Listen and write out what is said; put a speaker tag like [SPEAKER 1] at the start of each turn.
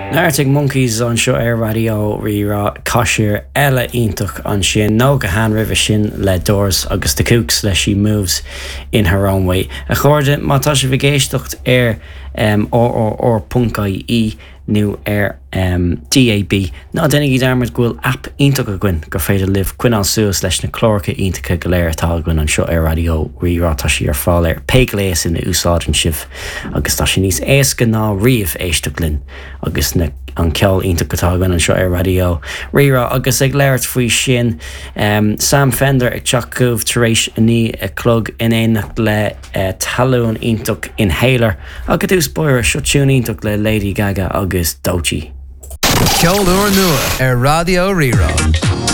[SPEAKER 1] Arctic Monkeys on seo ar radio rírá caiisiir eile iontach an sin nó go han rih sin le Doors agus the Kooks le She Moves in Her Own Way. A chuirde má tá sé bhgéisteacht ar or.ie nu ar DAB. Ná dénig í darmid gúil app iontach a gcuin gur féidir libh cuineál suas leis na clóracha iontacha go léir atá gcuin an seo ar radio rírá tá sí ar fáil ar péigléas in na úsáideann sibh agus tá sí níos éasca ná riamh éisteach linn agus na an ceol iontacha atá gcuin an seo ar radio rírá agus ag léirt faoi sin Sam Fender ag teachcúmh tar éis ní a clog in éanacht le talún iontach Inhaler agus dús buir seo tún iontach le Lady Gaga agus Doechii.
[SPEAKER 2] Ceol uair nua ar Radio Rírá.